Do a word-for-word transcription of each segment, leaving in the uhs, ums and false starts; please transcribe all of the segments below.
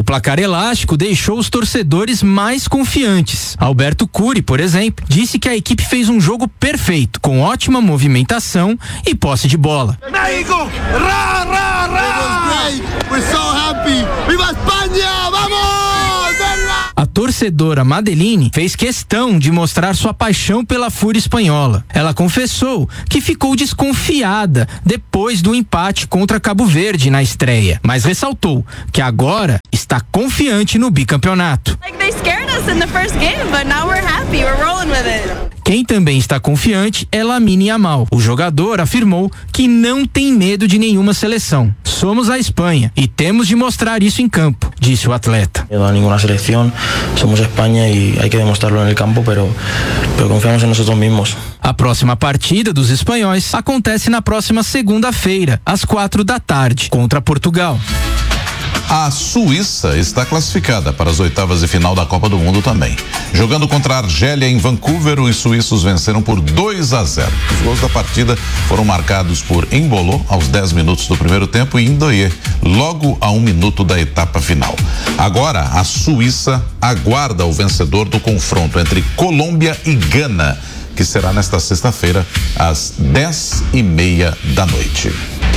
placar elástico deixou os torcedores mais confiantes. Alberto Curi, por exemplo, disse que a equipe fez um jogo perfeito, com ótima movimentação e posse de bola. México! Ra, ra, ra! We're so happy! Viva Espanha! Vamos! A torcedora Madeline fez questão de mostrar sua paixão pela Fúria espanhola. Ela confessou que ficou desconfiada depois do empate contra Cabo Verde na estreia, mas ressaltou que agora está confiante no bicampeonato. Like they scared us in the first game, but now we're happy. We're rolling with it. Quem também está confiante é Lamine Yamal. O jogador afirmou que não tem medo de nenhuma seleção. Somos a Espanha e temos de mostrar isso em campo, disse o atleta. Não há nenhuma seleção, somos a Espanha e há que demonstrarlo no campo, pero, pero confiamos em nós mesmos. A próxima partida dos espanhóis acontece na próxima segunda-feira, às quatro da tarde, contra Portugal. A Suíça está classificada para as oitavas de final da Copa do Mundo também. Jogando contra a Argélia em Vancouver, os suíços venceram por dois a zero. Os gols da partida foram marcados por Embolo aos dez minutos do primeiro tempo e Ndoye logo a um minuto da etapa final. Agora, a Suíça aguarda o vencedor do confronto entre Colômbia e Gana, que será nesta sexta-feira às dez e meia da noite.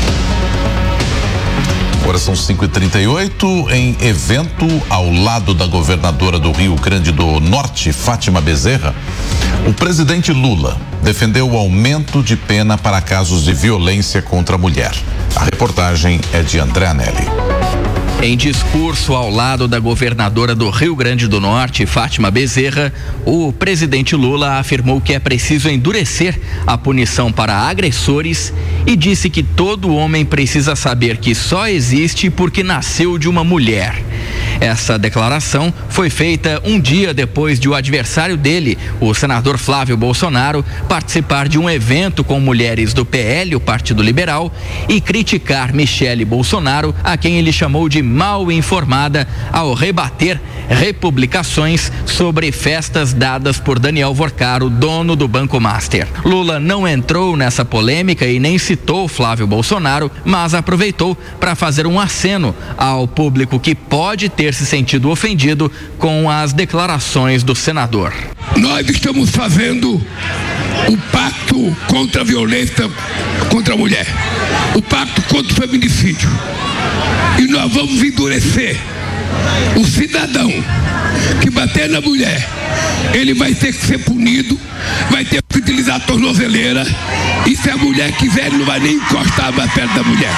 Agora são cinco e trinta e oito, em evento ao lado da governadora do Rio Grande do Norte, Fátima Bezerra, o presidente Lula defendeu o aumento de pena para casos de violência contra a mulher. A reportagem é de André Anelli. Em discurso ao lado da governadora do Rio Grande do Norte, Fátima Bezerra, o presidente Lula afirmou que é preciso endurecer a punição para agressores e disse que todo homem precisa saber que só existe porque nasceu de uma mulher. Essa declaração foi feita um dia depois de o adversário dele, o senador Flávio Bolsonaro, participar de um evento com mulheres do P L, o Partido Liberal, e criticar Michele Bolsonaro, a quem ele chamou de mal informada, ao rebater republicações sobre festas dadas por Daniel Vorcaro, dono do Banco Master. Lula não entrou nessa polêmica e nem citou Flávio Bolsonaro, mas aproveitou para fazer um aceno ao público que pode ter se sentido ofendido com as declarações do senador. Nós estamos fazendo o pacto contra a violência contra a mulher, o pacto contra o feminicídio, e nós vamos endurecer. O cidadão que bater na mulher, ele vai ter que ser punido, vai ter que utilizar a tornozeleira, e se a mulher quiser, ele não vai nem encostar mais perto da mulher.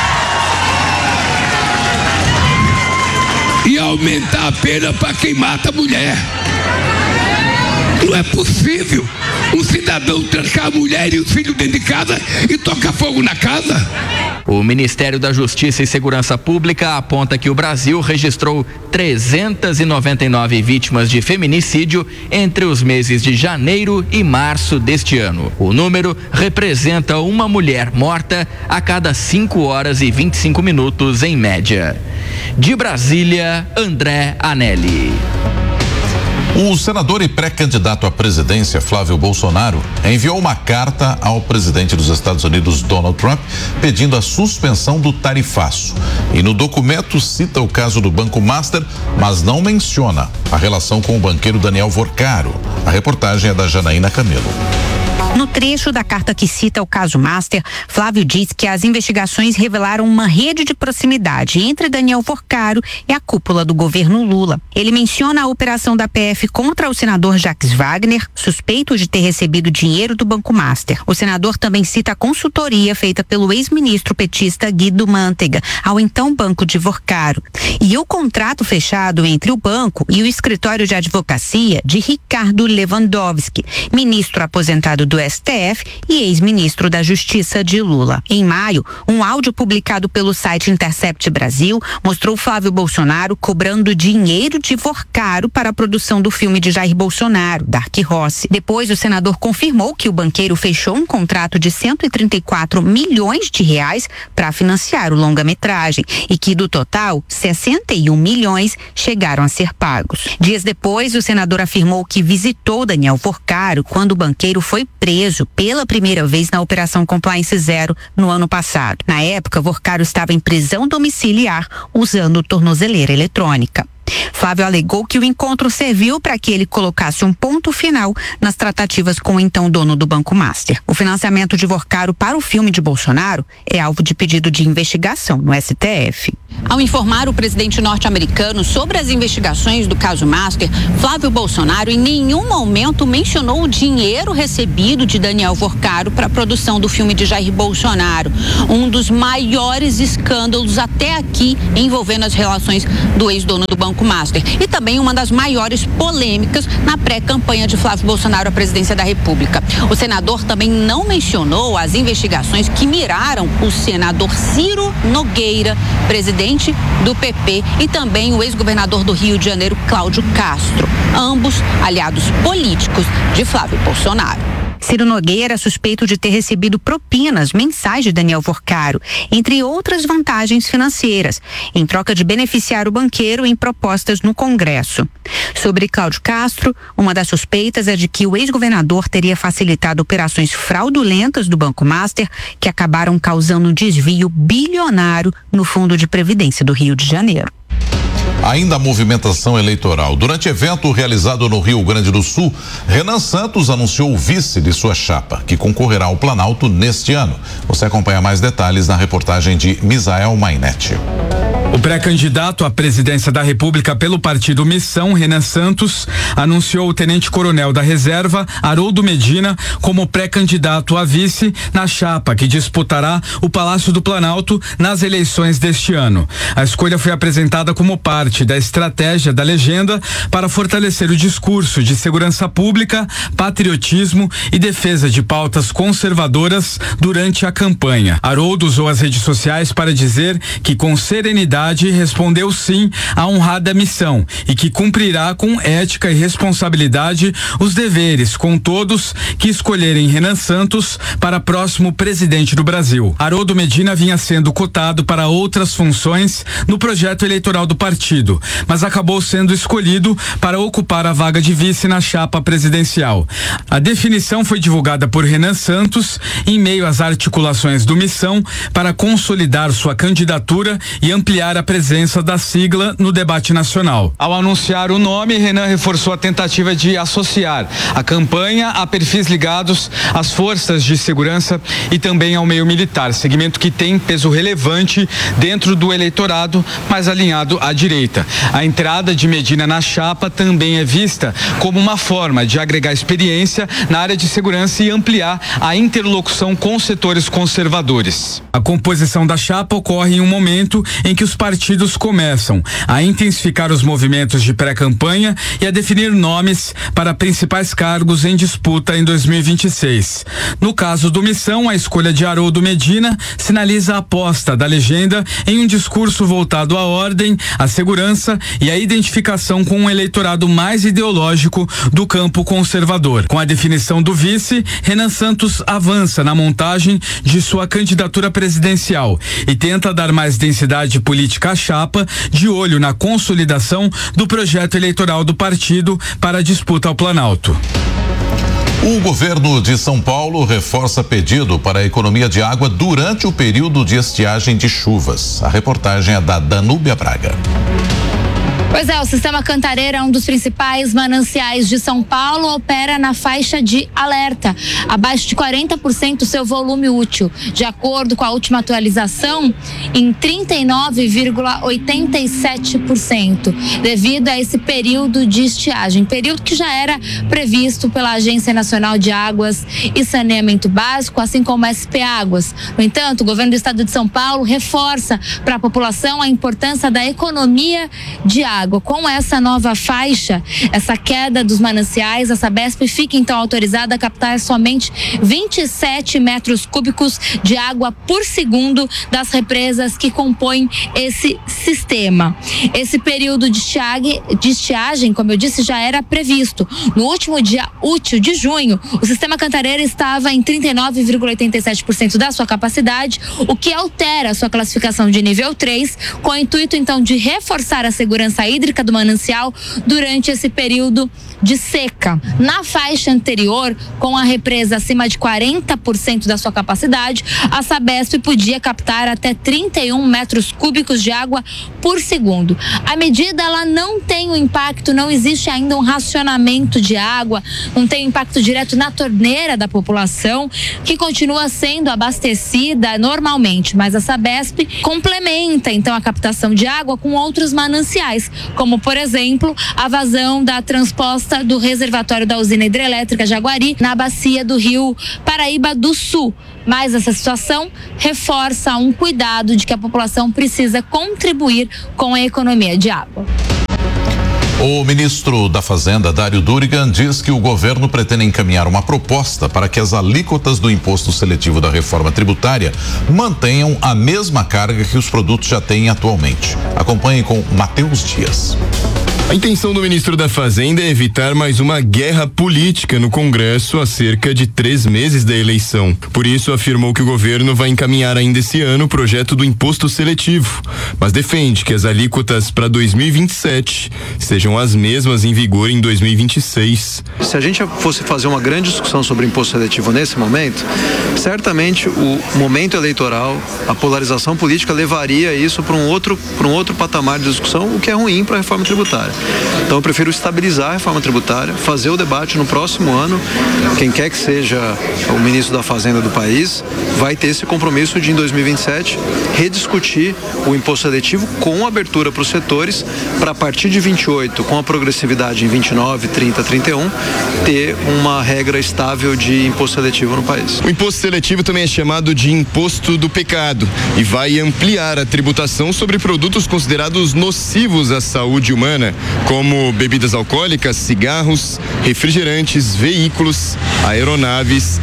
E aumentar a pena para quem mata a mulher. Não é possível um cidadão trancar a mulher e os filhos dentro de casa e tocar fogo na casa. O Ministério da Justiça e Segurança Pública aponta que o Brasil registrou trezentas e noventa e nove vítimas de feminicídio entre os meses de janeiro e março deste ano. O número representa uma mulher morta a cada cinco horas e vinte e cinco minutos em média. De Brasília, André Anelli. O senador e pré-candidato à presidência, Flávio Bolsonaro, enviou uma carta ao presidente dos Estados Unidos, Donald Trump, pedindo a suspensão do tarifaço. E no documento cita o caso do Banco Master, mas não menciona a relação com o banqueiro Daniel Vorcaro. A reportagem é da Janaína Camelo. No trecho da carta que cita o caso Master, Flávio diz que as investigações revelaram uma rede de proximidade entre Daniel Vorcaro e a cúpula do governo Lula. Ele menciona a operação da P F contra o senador Jacques Wagner, suspeito de ter recebido dinheiro do Banco Master. O senador também cita a consultoria feita pelo ex-ministro petista Guido Mantega ao então Banco de Vorcaro. E o contrato fechado entre o banco e o escritório de advocacia de Ricardo Lewandowski, ministro aposentado do S T F e ex-ministro da Justiça de Lula. Em maio, um áudio publicado pelo site Intercept Brasil mostrou Flávio Bolsonaro cobrando dinheiro de Vorcaro para a produção do filme de Jair Bolsonaro, Dark Horse. Depois, o senador confirmou que o banqueiro fechou um contrato de cento e trinta e quatro milhões de reais para financiar o longa-metragem e que, do total, sessenta e um milhões chegaram a ser pagos. Dias depois, o senador afirmou que visitou Daniel Vorcaro quando o banqueiro foi preso pela primeira vez na Operação Compliance Zero no ano passado. Na época, Vorcaro estava em prisão domiciliar usando tornozeleira eletrônica. Flávio alegou que o encontro serviu para que ele colocasse um ponto final nas tratativas com o então dono do Banco Master. O financiamento de Vorcaro para o filme de Bolsonaro é alvo de pedido de investigação no S T F. Ao informar o presidente norte-americano sobre as investigações do caso Master, Flávio Bolsonaro em nenhum momento mencionou o dinheiro recebido de Daniel Vorcaro para a produção do filme de Jair Bolsonaro, um dos maiores escândalos até aqui envolvendo as relações do ex-dono do Banco Master e também uma das maiores polêmicas na pré-campanha de Flávio Bolsonaro à presidência da República. O senador também não mencionou as investigações que miraram o senador Ciro Nogueira, presidente do P P, e também o ex-governador do Rio de Janeiro, Cláudio Castro, ambos aliados políticos de Flávio Bolsonaro. Ciro Nogueira é suspeito de ter recebido propinas mensais de Daniel Vorcaro, entre outras vantagens financeiras, em troca de beneficiar o banqueiro em propostas no Congresso. Sobre Cláudio Castro, uma das suspeitas é de que o ex-governador teria facilitado operações fraudulentas do Banco Master, que acabaram causando um desvio bilionário no Fundo de Previdência do Rio de Janeiro. Ainda a movimentação eleitoral. Durante evento realizado no Rio Grande do Sul, Renan Santos anunciou o vice de sua chapa, que concorrerá ao Planalto neste ano. Você acompanha mais detalhes na reportagem de Misael Mainetti. O pré-candidato à presidência da República pelo partido Missão, Renan Santos, anunciou o tenente-coronel da reserva, Haroldo Medina, como pré-candidato a vice na chapa que disputará o Palácio do Planalto nas eleições deste ano. A escolha foi apresentada como parte da estratégia da legenda para fortalecer o discurso de segurança pública, patriotismo e defesa de pautas conservadoras durante a campanha. Haroldo usou as redes sociais para dizer que, com serenidade, respondeu sim à honrada missão e que cumprirá com ética e responsabilidade os deveres com todos que escolherem Renan Santos para próximo presidente do Brasil. Haroldo Medina vinha sendo cotado para outras funções no projeto eleitoral do partido, mas acabou sendo escolhido para ocupar a vaga de vice na chapa presidencial. A definição foi divulgada por Renan Santos em meio às articulações do Missão para consolidar sua candidatura e ampliar a presença da sigla no debate nacional. Ao anunciar o nome, Renan reforçou a tentativa de associar a campanha a perfis ligados às forças de segurança e também ao meio militar, segmento que tem peso relevante dentro do eleitorado, mais alinhado à direita. A entrada de Medina na chapa também é vista como uma forma de agregar experiência na área de segurança e ampliar a interlocução com setores conservadores. A composição da chapa ocorre em um momento em que os partidos começam a intensificar os movimentos de pré-campanha e a definir nomes para principais cargos em disputa em dois mil e vinte e seis. No caso do Missão, a escolha de Haroldo Medina sinaliza a aposta da legenda em um discurso voltado à ordem, à segurança e à identificação com um eleitorado mais ideológico do campo conservador. Com a definição do vice, Renan Santos avança na montagem de sua candidatura presidencial e tenta dar mais densidade política à chapa, de olho na consolidação do projeto eleitoral do partido para a disputa ao Planalto. O governo de São Paulo reforça pedido para a economia de água durante o período de estiagem de chuvas. A reportagem é da Danúbia Braga. Pois é, o Sistema Cantareira, um dos principais mananciais de São Paulo, opera na faixa de alerta, abaixo de quarenta por cento do seu volume útil. De acordo com a última atualização, em trinta e nove vírgula oitenta e sete por cento, devido a esse período de estiagem, período que já era previsto pela Agência Nacional de Águas e Saneamento Básico, assim como a S P Águas. No entanto, o governo do estado de São Paulo reforça para a população a importância da economia de água. Com essa nova faixa, essa queda dos mananciais, a Sabesp fica então autorizada a captar somente vinte e sete metros cúbicos de água por segundo das represas que compõem esse sistema. Esse período de estiagem, de estiagem, como eu disse, já era previsto. No último dia útil de junho, o Sistema Cantareira estava em trinta e nove vírgula oitenta e sete por cento da sua capacidade, o que altera a sua classificação de nível três, com o intuito então de reforçar a segurança hídrica do manancial durante esse período de seca. Na faixa anterior, com a represa acima de quarenta por cento da sua capacidade, a Sabesp podia captar até trinta e um metros cúbicos de água por segundo. A medida ela não tem um impacto, não existe ainda um racionamento de água, não tem impacto direto na torneira da população, que continua sendo abastecida normalmente, mas a Sabesp complementa então a captação de água com outros mananciais, como por exemplo a vazão da transposta do reservatório da usina hidrelétrica Jaguari na bacia do rio Paraíba do Sul. Mas essa situação reforça um cuidado de que a população precisa contribuir com a economia de água. O ministro da Fazenda, Dário Durigan, diz que o governo pretende encaminhar uma proposta para que as alíquotas do imposto seletivo da reforma tributária mantenham a mesma carga que os produtos já têm atualmente. Acompanhe com Matheus Dias. A intenção do ministro da Fazenda é evitar mais uma guerra política no Congresso a cerca de três meses da eleição. Por isso, afirmou que o governo vai encaminhar ainda esse ano o projeto do imposto seletivo, mas defende que as alíquotas para dois mil e vinte e sete sejam as mesmas em vigor em dois mil e vinte e seis. Se a gente fosse fazer uma grande discussão sobre imposto seletivo nesse momento, certamente o momento eleitoral, a polarização política levaria isso para um outro, para um outro patamar de discussão, o que é ruim para a reforma tributária. Então eu prefiro estabilizar a reforma tributária, fazer o debate no próximo ano. Quem quer que seja o ministro da Fazenda do país vai ter esse compromisso de, em dois mil e vinte e sete, rediscutir o imposto seletivo com abertura para os setores, para a partir de vinte e oito, com a progressividade em vinte e nove, trinta, trinta e um, ter uma regra estável de imposto seletivo no país. O imposto seletivo também é chamado de imposto do pecado e vai ampliar a tributação sobre produtos considerados nocivos à saúde humana, como bebidas alcoólicas, cigarros, refrigerantes, veículos, aeronaves,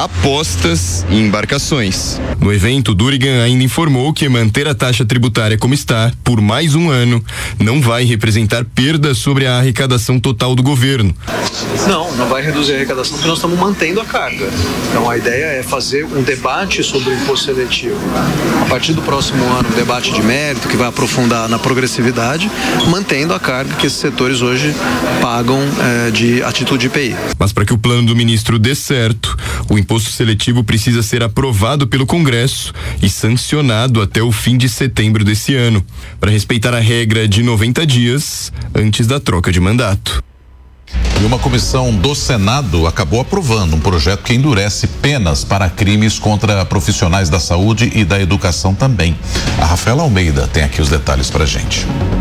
apostas e embarcações. No evento, Durigan ainda informou que manter a taxa tributária como está por mais um ano não vai representar perda sobre a arrecadação total do governo. Não, não vai reduzir a arrecadação porque nós estamos mantendo a carga. Então a ideia é fazer um debate sobre o imposto seletivo. A partir do próximo ano, um debate de mérito que vai aprofundar na progressividade, mantendo a carga que esses setores hoje pagam eh, de, a título de I P I. Mas para que o plano do ministro dê certo, o imposto seletivo precisa ser aprovado pelo Congresso e sancionado até o fim de setembro desse ano, para respeitar a regra de noventa dias antes da troca de mandato. E uma comissão do Senado acabou aprovando um projeto que endurece penas para crimes contra profissionais da saúde e da educação também. A Rafaela Almeida tem aqui os detalhes pra gente.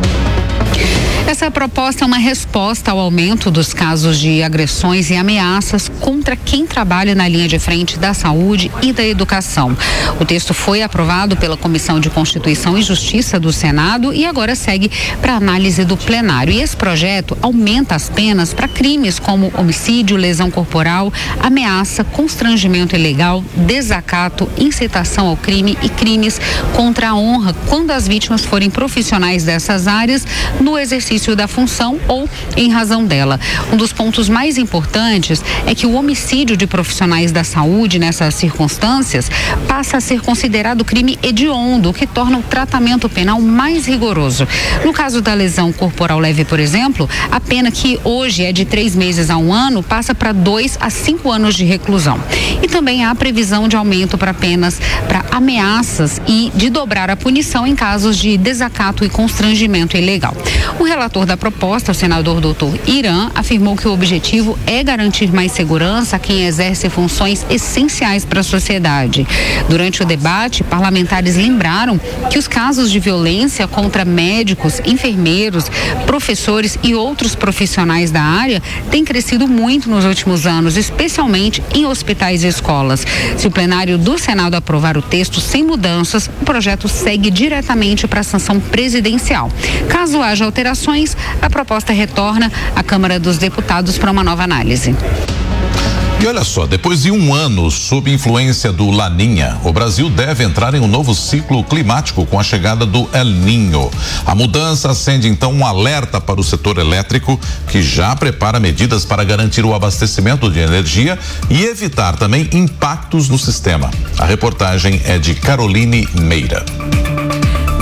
Essa proposta é uma resposta ao aumento dos casos de agressões e ameaças contra quem trabalha na linha de frente da saúde e da educação. O texto foi aprovado pela Comissão de Constituição e Justiça do Senado e agora segue para análise do plenário. E esse projeto aumenta as penas para crimes como homicídio, lesão corporal, ameaça, constrangimento ilegal, desacato, incitação ao crime e crimes contra a honra, quando as vítimas forem profissionais dessas áreas no exercício da função ou em razão dela. Um dos pontos mais importantes é que o homicídio de profissionais da saúde nessas circunstâncias passa a ser considerado crime hediondo, o que torna o tratamento penal mais rigoroso. No caso da lesão corporal leve, por exemplo, a pena, que hoje é de três meses a um ano, passa para dois a cinco anos de reclusão. E também há previsão de aumento para penas para ameaças e de dobrar a punição em casos de desacato e constrangimento ilegal. O relator da proposta, o senador doutor Irã, afirmou que o objetivo é garantir mais segurança a quem exerce funções essenciais para a sociedade. Durante o debate, parlamentares lembraram que os casos de violência contra médicos, enfermeiros, professores e outros profissionais da área têm crescido muito nos últimos anos, especialmente em hospitais e escolas. Se o plenário do Senado aprovar o texto sem mudanças, o projeto segue diretamente para a sanção presidencial. Caso haja alterações, a proposta retorna à Câmara dos Deputados para uma nova análise. E olha só, depois de um ano sob influência do Laninha, o Brasil deve entrar em um novo ciclo climático com a chegada do El Niño. A mudança acende então um alerta para o setor elétrico, que já prepara medidas para garantir o abastecimento de energia e evitar também impactos no sistema. A reportagem é de Caroline Meira.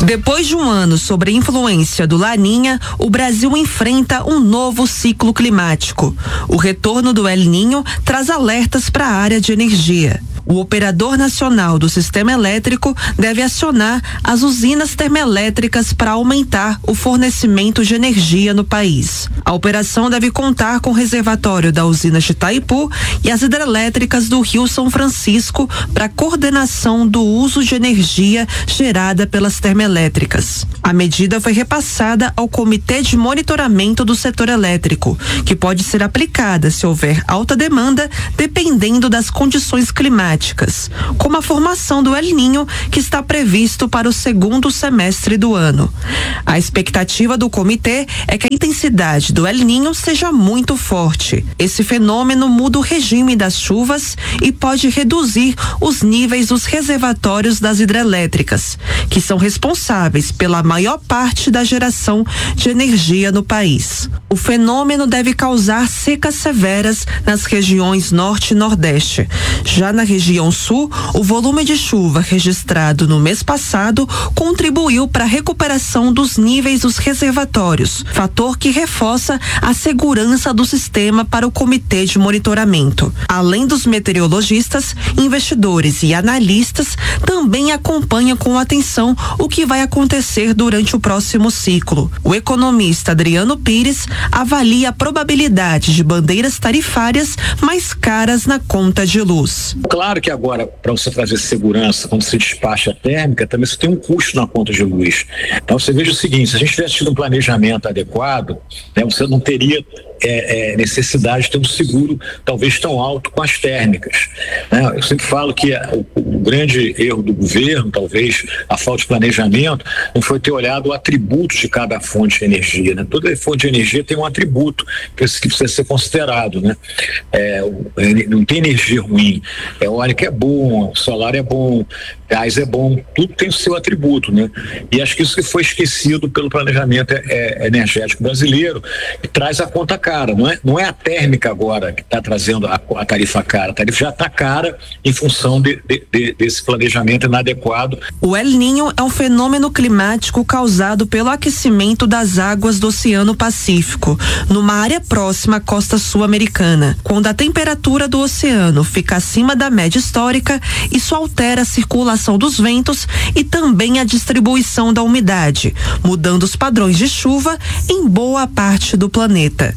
Depois de um ano sob a influência do Laninha, o Brasil enfrenta um novo ciclo climático. O retorno do El Niño traz alertas para a área de energia. O operador nacional do sistema elétrico deve acionar as usinas termoelétricas para aumentar o fornecimento de energia no país. A operação deve contar com o reservatório da usina de Itaipu e as hidrelétricas do Rio São Francisco para coordenação do uso de energia gerada pelas termoelétricas. A medida foi repassada ao Comitê de Monitoramento do Setor Elétrico, que pode ser aplicada se houver alta demanda, dependendo das condições climáticas, como a formação do El Niño, que está previsto para o segundo semestre do ano. A expectativa do comitê é que a intensidade do El Niño seja muito forte. Esse fenômeno muda o regime das chuvas e pode reduzir os níveis dos reservatórios das hidrelétricas, que são responsáveis pela maior parte da geração de energia no país. O fenômeno deve causar secas severas nas regiões norte e nordeste. Já na região região sul, o volume de chuva registrado no mês passado contribuiu para a recuperação dos níveis dos reservatórios, fator que reforça a segurança do sistema para o comitê de monitoramento. Além dos meteorologistas, investidores e analistas também acompanham com atenção o que vai acontecer durante o próximo ciclo. O economista Adriano Pires avalia a probabilidade de bandeiras tarifárias mais caras na conta de luz. Claro que agora, para você trazer segurança, quando você despacha a térmica, também você tem um custo na conta de luz. Então você veja o seguinte, se a gente tivesse tido um planejamento adequado, né, você não teria é, é, necessidade de ter um seguro talvez tão alto com as térmicas. Né? Eu sempre falo que a, o, o grande erro do governo, talvez a falta de planejamento, não foi ter olhado o atributo de cada fonte de energia. Né? Toda fonte de energia tem um atributo que precisa ser considerado. Né? É, não tem energia ruim, é eólica é bom, solar é bom, gás é bom, tudo tem o seu atributo, né? E acho que isso que foi esquecido pelo planejamento é, é, energético brasileiro, que traz a conta cara, não é, não é a térmica agora que está trazendo a, a tarifa cara, a tarifa já está cara em função de, de, de, desse planejamento inadequado. O El Niño é um fenômeno climático causado pelo aquecimento das águas do Oceano Pacífico, numa área próxima à costa sul-americana. Quando a temperatura do oceano fica acima da média histórica, isso altera a circulação dos ventos e também a distribuição da umidade, mudando os padrões de chuva em boa parte do planeta.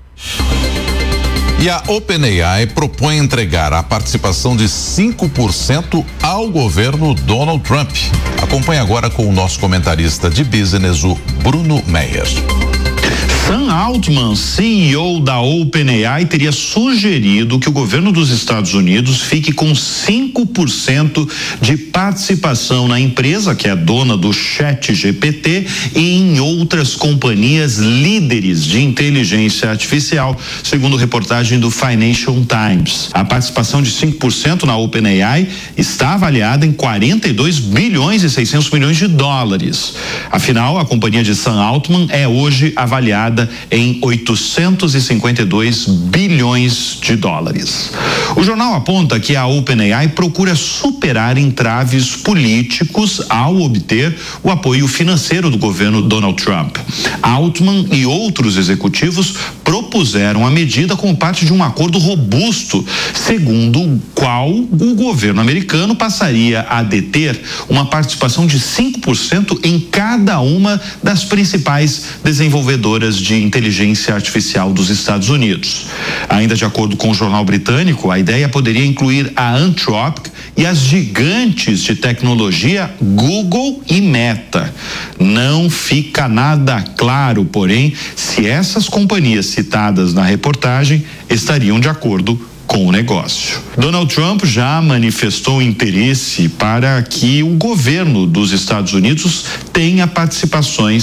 E a OpenAI propõe entregar a participação de cinco por cento ao governo Donald Trump. Acompanhe agora com o nosso comentarista de business, o Bruno Meyer. Sam Altman, C E O da OpenAI, teria sugerido que o governo dos Estados Unidos fique com cinco por cento de participação na empresa, que é dona do ChatGPT, e em outras companhias líderes de inteligência artificial, segundo reportagem do Financial Times. A participação de cinco por cento na OpenAI está avaliada em quarenta e dois bilhões e seiscentos milhões de dólares. Afinal, a companhia de Sam Altman é hoje avaliada em oitocentos e cinquenta e dois bilhões de dólares. O jornal aponta que a OpenAI procura superar entraves políticos ao obter o apoio financeiro do governo Donald Trump. Altman e outros executivos propuseram a medida como parte de um acordo robusto, segundo o qual o governo americano passaria a deter uma participação de cinco por cento em cada uma das principais desenvolvedoras de inteligência artificial dos Estados Unidos. Ainda de acordo com o jornal britânico, a ideia poderia incluir a Anthropic e as gigantes de tecnologia Google e Meta. Não fica nada claro, porém, se essas companhias citadas na reportagem estariam de acordo com o negócio. Donald Trump já manifestou interesse para que o governo dos Estados Unidos tenha participações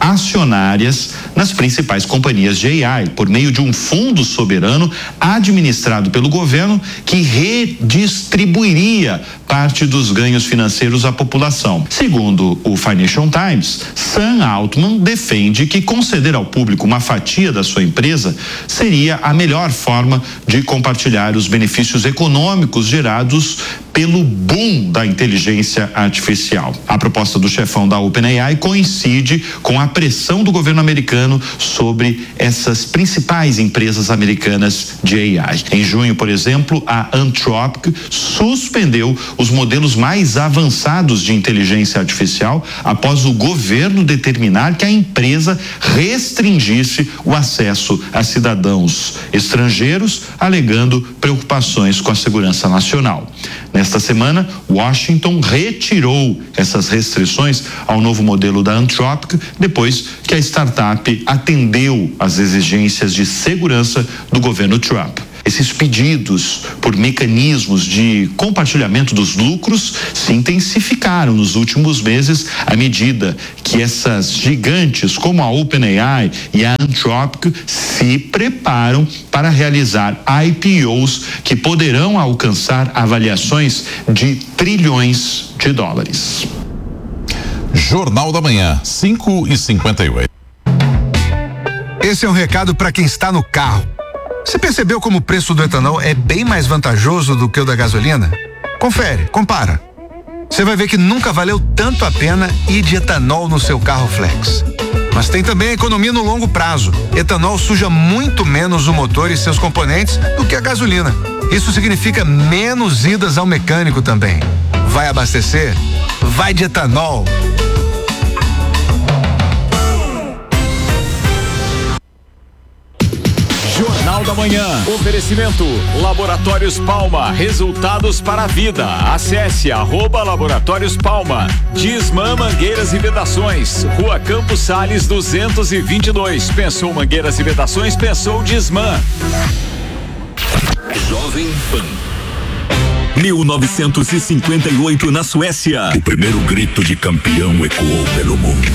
acionárias nas principais companhias de A I, por meio de um fundo soberano administrado pelo governo que redistribuiria parte dos ganhos financeiros à população. Segundo o Financial Times, Sam Altman defende que conceder ao público uma fatia da sua empresa seria a melhor forma de compartilhar os benefícios econômicos gerados pelo boom da inteligência artificial. A proposta do chefão da OpenAI coincide com a pressão do governo americano sobre essas principais empresas americanas de A I. Em junho, por exemplo, a Anthropic suspendeu os modelos mais avançados de inteligência artificial após o governo determinar que a empresa restringisse o acesso a cidadãos estrangeiros, alegando preocupações com a segurança nacional. Nesta semana, Washington retirou essas restrições ao novo modelo da Anthropic depois que a startup atendeu às exigências de segurança do governo Trump. Esses pedidos por mecanismos de compartilhamento dos lucros se intensificaram nos últimos meses à medida que essas gigantes como a OpenAI e a Anthropic se preparam para realizar I P Os que poderão alcançar avaliações de trilhões de dólares. Jornal da Manhã, cinco e cinquenta e oito. Esse é um recado para quem está no carro. Você percebeu como o preço do etanol é bem mais vantajoso do que o da gasolina? Confere, compara. Você vai ver que nunca valeu tanto a pena ir de etanol no seu carro flex. Mas tem também a economia no longo prazo. Etanol suja muito menos o motor e seus componentes do que a gasolina. Isso significa menos idas ao mecânico também. Vai abastecer? Vai de etanol. Jornal da Manhã. Oferecimento Laboratórios Palma. Resultados para a vida. Acesse arroba Laboratórios Palma. Disman Mangueiras e Vedações. Rua Campos Sales duzentos e vinte e dois. Pensou Mangueiras e Vedações? Pensou Disman. Jovem Pan. mil novecentos e cinquenta e oito na Suécia. O primeiro grito de campeão ecoou pelo mundo.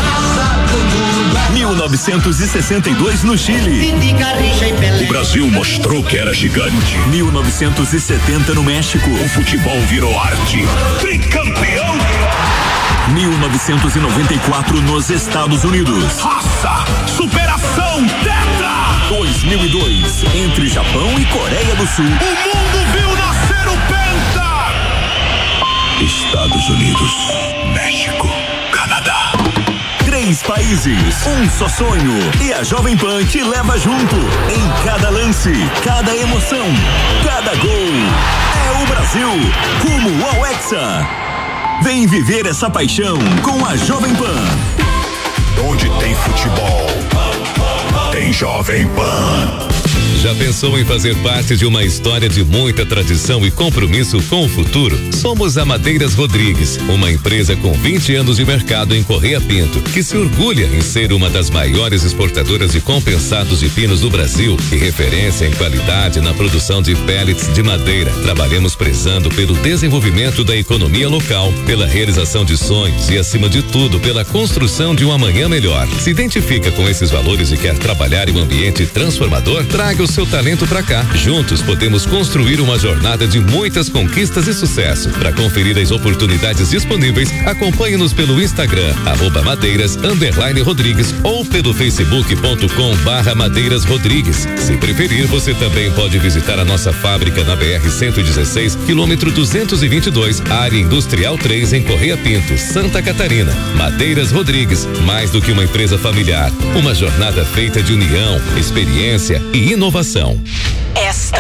mil novecentos e sessenta e dois no Chile. O Brasil mostrou que era gigante. mil novecentos e setenta no México. O futebol virou arte. Tricampeão. mil novecentos e noventa e quatro nos Estados Unidos. Raça, superação, tetra. dois mil e dois, entre Japão e Coreia do Sul. O mundo viu nascer o Penta. Estados Unidos, México, Canadá. Três países, um só sonho. E a Jovem Pan te leva junto. Em cada lance, cada emoção, cada gol. É o Brasil, rumo ao Hexa. Vem viver essa paixão com a Jovem Pan. Onde tem futebol, tem Jovem Pan. Já pensou em fazer parte de uma história de muita tradição e compromisso com o futuro? Somos a Madeiras Rodrigues, uma empresa com vinte anos de mercado em Correia Pinto, que se orgulha em ser uma das maiores exportadoras de compensados de pinos do Brasil e referência em qualidade na produção de pellets de madeira. Trabalhamos prezando pelo desenvolvimento da economia local, pela realização de sonhos e, acima de tudo, pela construção de um amanhã melhor. Se identifica com esses valores e quer trabalhar em um ambiente transformador? Traga o seu talento pra cá. Juntos podemos construir uma jornada de muitas conquistas e sucesso. Para conferir as oportunidades disponíveis, acompanhe-nos pelo Instagram, arroba Madeiras underline Rodrigues ou pelo facebook ponto com barra Madeiras Rodrigues. Se preferir, você também pode visitar a nossa fábrica na B R cento e dezesseis, quilômetro duzentos e vinte e dois, área industrial três, em Correia Pinto, Santa Catarina. Madeiras Rodrigues, mais do que uma empresa familiar, uma jornada feita de união, experiência e inovação. Esta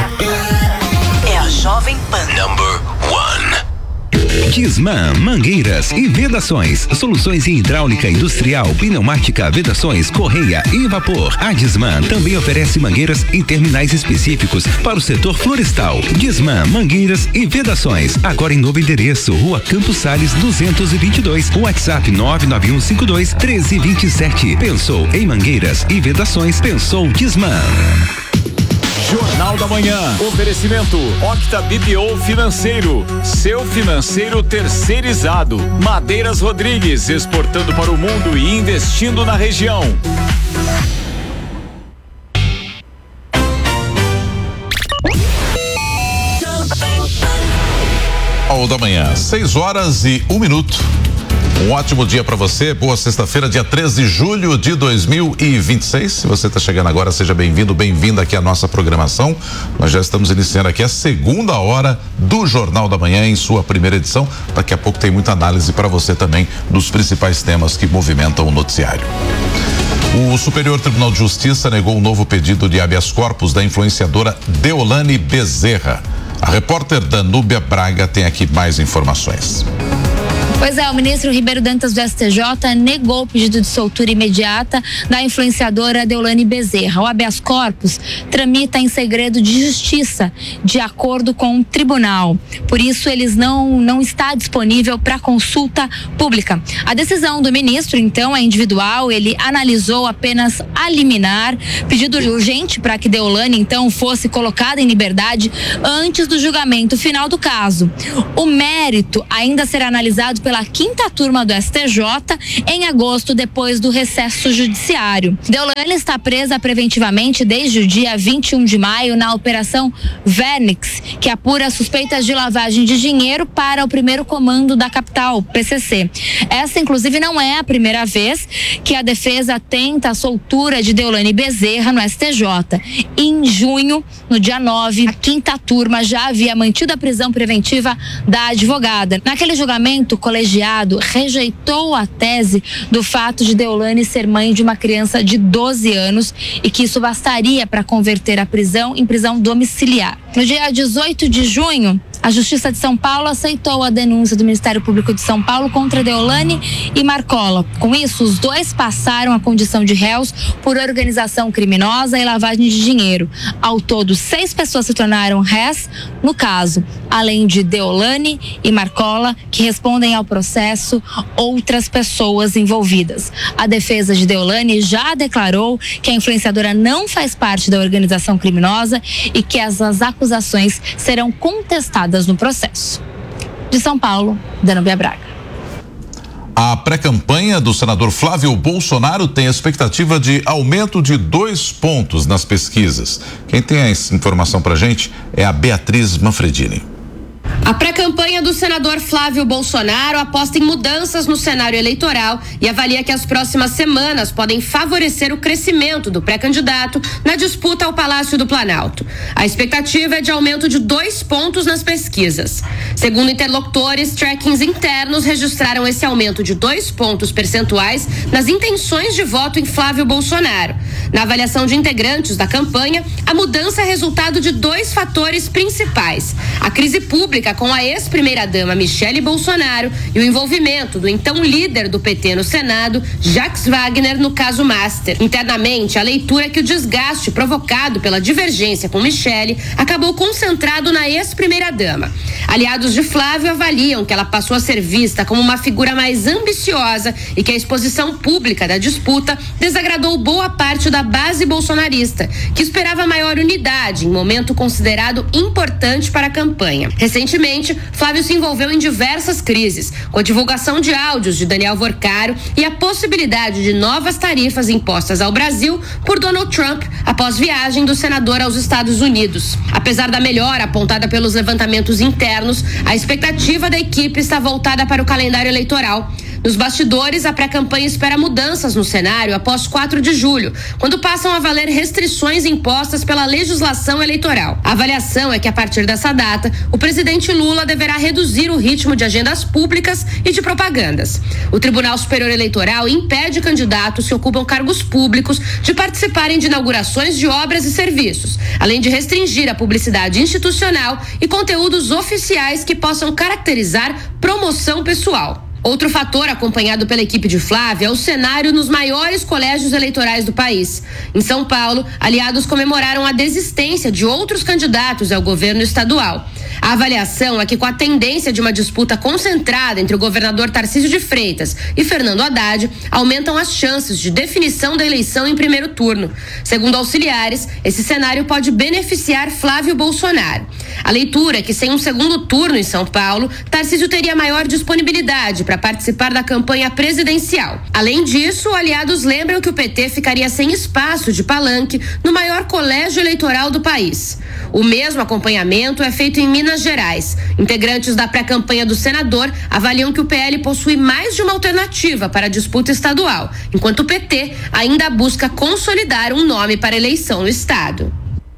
é a Jovem Pan. Number one. Disman Mangueiras e Vedações, soluções em hidráulica industrial, pneumática, vedações, correia e vapor. A Disman também oferece mangueiras em terminais específicos para o setor florestal. Disman Mangueiras e Vedações, agora em novo endereço, Rua Campos Sales duzentos e vinte e dois, WhatsApp nove nove um cinco dois um três dois sete. Pensou em mangueiras e vedações? Pensou Disman. Jornal da Manhã. Oferecimento Octa B P O Financeiro. Seu financeiro terceirizado. Madeiras Rodrigues, exportando para o mundo e investindo na região. Ao da manhã, seis horas e um minuto. Um ótimo dia para você, boa sexta-feira, dia treze de julho de dois mil e vinte e seis. Se você está chegando agora, seja bem-vindo, bem-vinda aqui à nossa programação. Nós já estamos iniciando aqui a segunda hora do Jornal da Manhã em sua primeira edição. Daqui a pouco tem muita análise para você também dos principais temas que movimentam o noticiário. O Superior Tribunal de Justiça negou um novo pedido de habeas corpus da influenciadora Deolane Bezerra. A repórter Danúbia Braga tem aqui mais informações. Pois é, o ministro Ribeiro Dantas do S T J negou o pedido de soltura imediata da influenciadora Deolane Bezerra. O habeas corpus tramita em segredo de justiça, de acordo com o tribunal. Por isso, eles não, não está disponível para consulta pública. A decisão do ministro, então, é individual. Ele analisou apenas a liminar, pedido urgente para que Deolane, então, fosse colocada em liberdade antes do julgamento final do caso. O mérito ainda será analisado pela quinta turma do S T J em agosto, depois do recesso judiciário. Deolane está presa preventivamente desde o dia vinte e um de maio na Operação Vernix, que apura suspeitas de lavagem de dinheiro para o primeiro comando da capital, P C C. Essa, inclusive, não é a primeira vez que a defesa tenta a soltura de Deolane Bezerra no S T J. Em junho, no dia nove, a quinta turma já havia mantido a prisão preventiva da advogada. Naquele julgamento, o colegiado rejeitou a tese do fato de Deolane ser mãe de uma criança de doze anos e que isso bastaria para converter a prisão em prisão domiciliar. No dia dezoito de junho, a Justiça de São Paulo aceitou a denúncia do Ministério Público de São Paulo contra Deolane e Marcola. Com isso, os dois passaram a condição de réus por organização criminosa e lavagem de dinheiro. Ao todo, seis pessoas se tornaram réis no caso, além de Deolane e Marcola, que respondem ao processo, outras pessoas envolvidas. A defesa de Deolane já declarou que a influenciadora não faz parte da organização criminosa e que as, as acusações serão contestadas no processo. De São Paulo, Danúbia Braga. A pré-campanha do senador Flávio Bolsonaro tem a expectativa de aumento de dois pontos nas pesquisas. Quem tem essa informação pra gente é a Beatriz Manfredini. A pré-campanha do senador Flávio Bolsonaro aposta em mudanças no cenário eleitoral e avalia que as próximas semanas podem favorecer o crescimento do pré-candidato na disputa ao Palácio do Planalto. A expectativa é de aumento de dois pontos nas pesquisas. Segundo interlocutores, trackings internos registraram esse aumento de dois pontos percentuais nas intenções de voto em Flávio Bolsonaro. Na avaliação de integrantes da campanha, a mudança é resultado de dois fatores principais: a crise pública com a ex-primeira-dama Michele Bolsonaro e o envolvimento do então líder do P T no Senado, Jacques Wagner, no caso Master. Internamente, a leitura é que o desgaste provocado pela divergência com Michele acabou concentrado na ex-primeira-dama. Aliados de Flávio avaliam que ela passou a ser vista como uma figura mais ambiciosa e que a exposição pública da disputa desagradou boa parte da base bolsonarista, que esperava maior unidade em momento considerado importante para a campanha. Recentemente, Flávio se envolveu em diversas crises, com a divulgação de áudios de Daniel Vorcaro e a possibilidade de novas tarifas impostas ao Brasil por Donald Trump após viagem do senador aos Estados Unidos. Apesar da melhora apontada pelos levantamentos internos, a expectativa da equipe está voltada para o calendário eleitoral. Nos bastidores, a pré-campanha espera mudanças no cenário após quatro de julho, quando passam a valer restrições impostas pela legislação eleitoral. A avaliação é que, a partir dessa data, o presidente Lula deverá reduzir o ritmo de agendas públicas e de propagandas. O Tribunal Superior Eleitoral impede candidatos que ocupam cargos públicos de participarem de inaugurações de obras e serviços, além de restringir a publicidade institucional e conteúdos oficiais que possam caracterizar promoção pessoal. Outro fator acompanhado pela equipe de Flávia é o cenário nos maiores colégios eleitorais do país. Em São Paulo, aliados comemoraram a desistência de outros candidatos ao governo estadual. A avaliação é que, com a tendência de uma disputa concentrada entre o governador Tarcísio de Freitas e Fernando Haddad, aumentam as chances de definição da eleição em primeiro turno. Segundo auxiliares, esse cenário pode beneficiar Flávio Bolsonaro. A leitura é que, sem um segundo turno em São Paulo, Tarcísio teria maior disponibilidade para participar da campanha presidencial. Além disso, aliados lembram que o P T ficaria sem espaço de palanque no maior colégio eleitoral do país. O mesmo acompanhamento é feito em Minas Gerais. Integrantes da pré-campanha do senador avaliam que o P L possui mais de uma alternativa para a disputa estadual, enquanto o P T ainda busca consolidar um nome para a eleição no estado.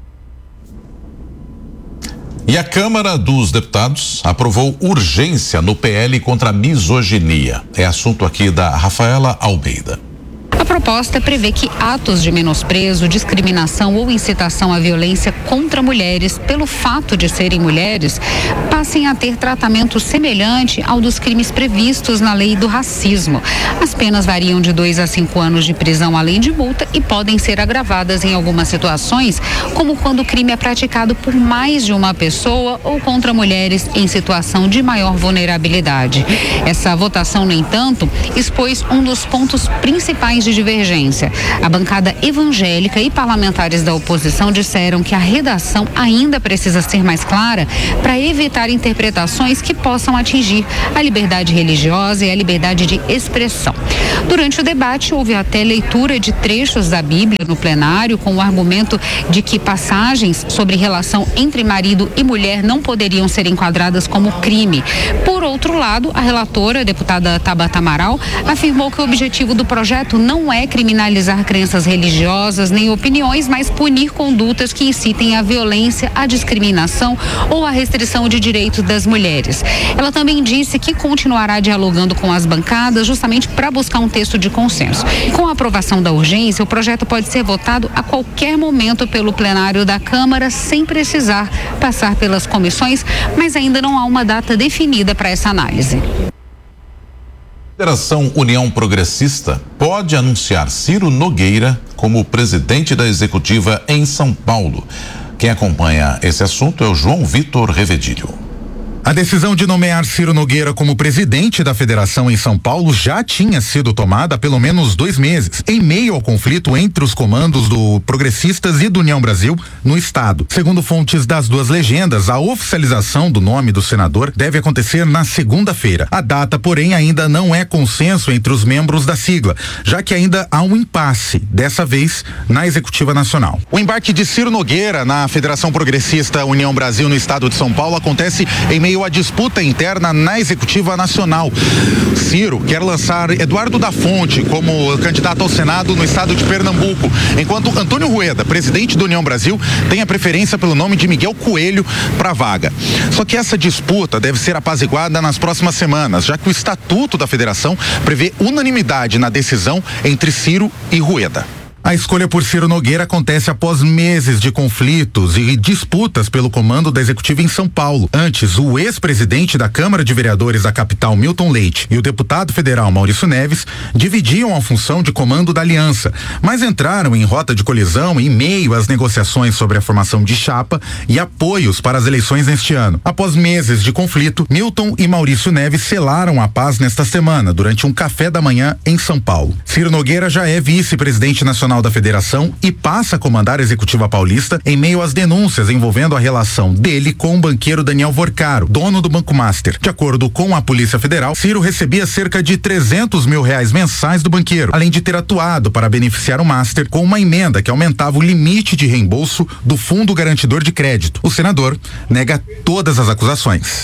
E a Câmara dos Deputados aprovou urgência no P L contra a misoginia. É assunto aqui da Rafaela Almeida. A proposta prevê que atos de menosprezo, discriminação ou incitação à violência contra mulheres pelo fato de serem mulheres passem a ter tratamento semelhante ao dos crimes previstos na lei do racismo. As penas variam de dois a cinco anos de prisão além de multa e podem ser agravadas em algumas situações, como quando o crime é praticado por mais de uma pessoa ou contra mulheres em situação de maior vulnerabilidade. Essa votação, no entanto, expôs um dos pontos principais de divergência. A bancada evangélica e parlamentares da oposição disseram que a redação ainda precisa ser mais clara para evitar interpretações que possam atingir a liberdade religiosa e a liberdade de expressão. Durante o debate, houve até leitura de trechos da Bíblia no plenário, com o argumento de que passagens sobre relação entre marido e mulher não poderiam ser enquadradas como crime. Por outro lado, a relatora, a deputada Tabata Amaral, afirmou que o objetivo do projeto não Não é criminalizar crenças religiosas nem opiniões, mas punir condutas que incitem à violência, à discriminação ou à restrição de direitos das mulheres. Ela também disse que continuará dialogando com as bancadas justamente para buscar um texto de consenso. Com a aprovação da urgência, o projeto pode ser votado a qualquer momento pelo plenário da Câmara sem precisar passar pelas comissões, mas ainda não há uma data definida para essa análise. A Federação União Progressista pode anunciar Ciro Nogueira como presidente da executiva em São Paulo. Quem acompanha esse assunto é o João Vitor Revedilho. A decisão de nomear Ciro Nogueira como presidente da federação em São Paulo já tinha sido tomada há pelo menos dois meses, em meio ao conflito entre os comandos do Progressistas e do União Brasil no estado. Segundo fontes das duas legendas, a oficialização do nome do senador deve acontecer na segunda-feira. A data, porém, ainda não é consenso entre os membros da sigla, já que ainda há um impasse, dessa vez na Executiva Nacional. O embarque de Ciro Nogueira na Federação Progressista União Brasil no estado de São Paulo acontece em meio a disputa interna na Executiva Nacional. Ciro quer lançar Eduardo da Fonte como candidato ao Senado no estado de Pernambuco, enquanto Antônio Rueda, presidente do União Brasil, tem a preferência pelo nome de Miguel Coelho para a vaga. Só que essa disputa deve ser apaziguada nas próximas semanas, já que o Estatuto da Federação prevê unanimidade na decisão entre Ciro e Rueda. A escolha por Ciro Nogueira acontece após meses de conflitos e disputas pelo comando da executiva em São Paulo. Antes, o ex-presidente da Câmara de Vereadores da capital, Milton Leite, e o deputado federal Maurício Neves dividiam a função de comando da aliança, mas entraram em rota de colisão em meio às negociações sobre a formação de chapa e apoios para as eleições neste ano. Após meses de conflito, Milton e Maurício Neves selaram a paz nesta semana, durante um café da manhã em São Paulo. Ciro Nogueira já é vice-presidente nacional da Federação e passa a comandar a executiva paulista em meio às denúncias envolvendo a relação dele com o banqueiro Daniel Vorcaro, dono do Banco Master. De acordo com a Polícia Federal, Ciro recebia cerca de trezentos mil reais mensais do banqueiro, além de ter atuado para beneficiar o Master com uma emenda que aumentava o limite de reembolso do Fundo Garantidor de Crédito. O senador nega todas as acusações.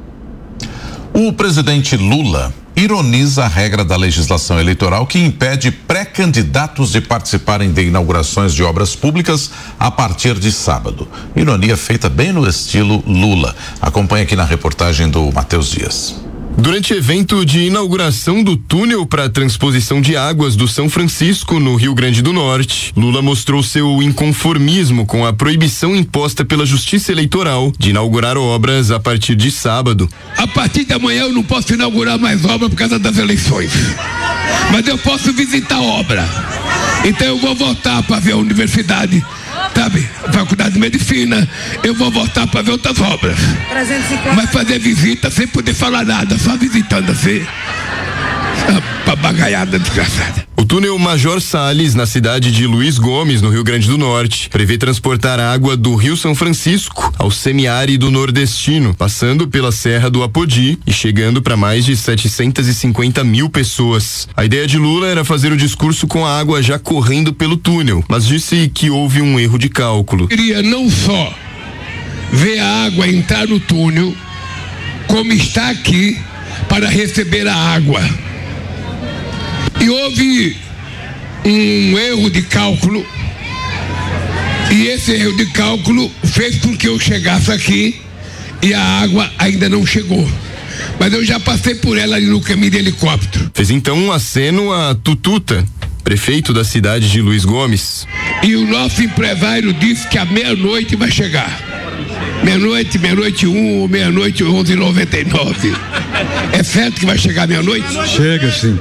O presidente Lula ironiza a regra da legislação eleitoral que impede pré-candidatos de participarem de inaugurações de obras públicas a partir de sábado. Ironia feita bem no estilo Lula. Acompanhe aqui na reportagem do Matheus Dias. Durante evento de inauguração do túnel para transposição de águas do São Francisco, no Rio Grande do Norte, Lula mostrou seu inconformismo com a proibição imposta pela Justiça Eleitoral de inaugurar obras a partir de sábado. A partir de amanhã eu não posso inaugurar mais obra por causa das eleições, mas eu posso visitar a obra. Então eu vou voltar para ver a universidade sabe, faculdade de medicina, eu vou voltar para ver outras obras. Mas fazer visita sem poder falar nada, só visitando assim. Papagaiada desgraçada. O túnel Major Salles, na cidade de Luiz Gomes, no Rio Grande do Norte, prevê transportar água do Rio São Francisco ao semiárido nordestino, passando pela Serra do Apodi e chegando para mais de setecentas e cinquenta mil pessoas. A ideia de Lula era fazer o discurso com a água já correndo pelo túnel, mas disse que houve um erro de cálculo. Queria não só ver a água entrar no túnel, como está aqui para receber a água. E houve um erro de cálculo, e esse erro de cálculo fez com que eu chegasse aqui e a água ainda não chegou. Mas eu já passei por ela ali no caminho de helicóptero. Fez então um aceno a Tututa, prefeito da cidade de Luiz Gomes. E o nosso empresário disse que à meia-noite vai chegar. Meia-noite, meia-noite um, meia-noite onze e noventa e nove. É certo que vai chegar meia-noite? Chega, sim.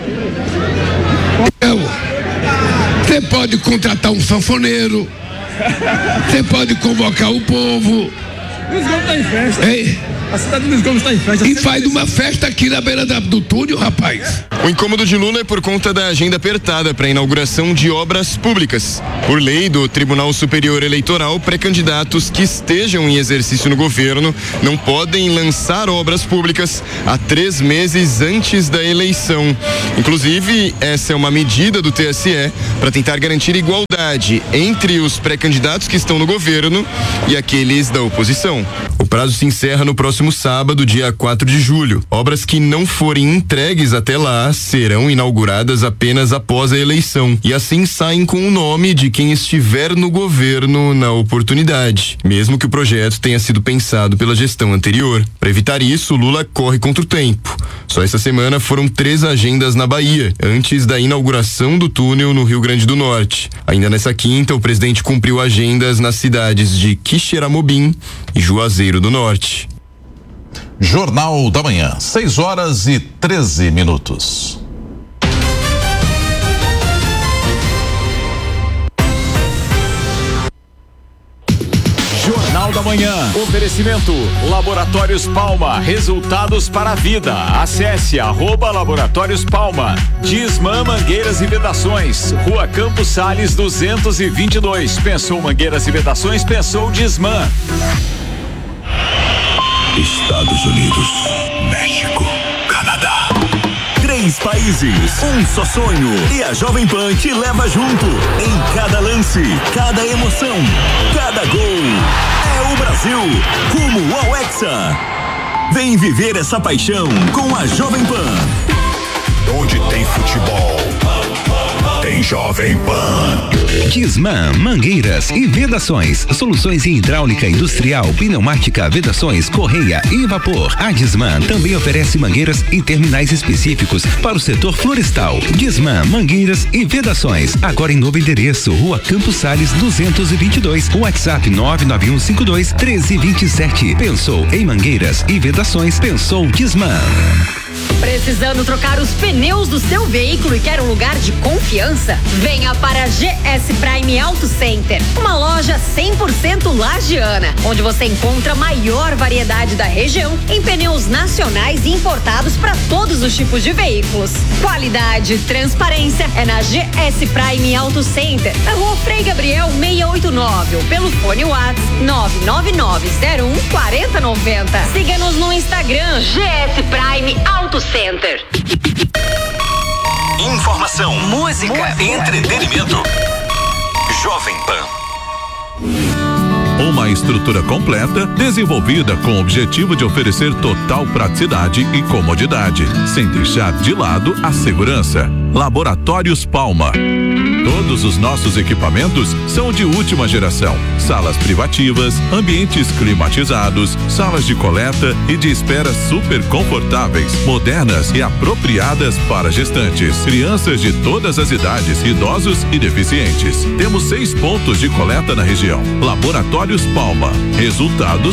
Você pode contratar um sanfoneiro, você pode convocar o povo. Luiz Gomes está em festa. Ei? A cidade de Luiz Gomes está em festa. E faz uma festa aqui na beira da, do túnel, rapaz. O incômodo de Lula é por conta da agenda apertada para a inauguração de obras públicas. Por lei do Tribunal Superior Eleitoral, pré-candidatos que estejam em exercício no governo não podem lançar obras públicas há três meses antes da eleição. Inclusive, essa é uma medida do T S E para tentar garantir igualdade entre os pré-candidatos que estão no governo e aqueles da oposição. O prazo se encerra no próximo sábado, dia quatro de julho. Obras que não forem entregues até lá serão inauguradas apenas após a eleição e assim saem com o nome de quem estiver no governo na oportunidade, mesmo que o projeto tenha sido pensado pela gestão anterior. Para evitar isso, Lula corre contra o tempo. Só essa semana foram três agendas na Bahia, antes da inauguração do túnel no Rio Grande do Norte. Ainda nessa quinta, o presidente cumpriu agendas nas cidades de Quixeramobim e Juazeiro do Norte. Jornal da Manhã, seis horas e treze minutos. Jornal da Manhã. Oferecimento Laboratórios Palma. Resultados para a vida. Acesse arroba Laboratórios Palma. Disman Mangueiras e Vedações. Rua Campos Sales duzentos e vinte e dois. Pensou Mangueiras e Vedações? Pensou Disman. Estados Unidos, México, Canadá. Três países, um só sonho. E a Jovem Pan te leva junto. Em cada lance, cada emoção, cada gol. É o Brasil, rumo ao Hexa. Vem viver essa paixão com a Jovem Pan. Onde tem futebol, tem Jovem Pan. Disman Mangueiras e Vedações. Soluções em hidráulica industrial, pneumática, vedações, correia e vapor. A Disman também oferece mangueiras em terminais específicos para o setor florestal. Disman Mangueiras e Vedações. Agora em novo endereço, Rua Campos Sales duzentos e vinte e dois. WhatsApp nove nove um cinco dois um três dois sete. Pensou em mangueiras e vedações? Pensou Disman. Precisando trocar os pneus do seu veículo e quer um lugar de confiança? Venha para a G S Prime Auto Center, uma loja cem por cento lagiana, onde você encontra a maior variedade da região em pneus nacionais e importados para todos os tipos de veículos. Qualidade e transparência é na G S Prime Auto Center, na Rua Frei Gabriel seiscentos e oitenta e nove ou pelo fone WhatsApp nove nove nove zero um quatro zero nove zero. Siga-nos no Instagram G S Prime Auto Center. Informação, música, música. Entretenimento. Jovem Pan. Uma estrutura completa, desenvolvida com o objetivo de oferecer total praticidade e comodidade, sem deixar de lado a segurança. Laboratórios Palma. Todos os nossos equipamentos são de última geração. Salas privativas, ambientes climatizados, salas de coleta e de espera super confortáveis, modernas e apropriadas para gestantes, crianças de todas as idades, idosos e deficientes. Temos seis pontos de coleta na região. Laboratórios Palma. Resultados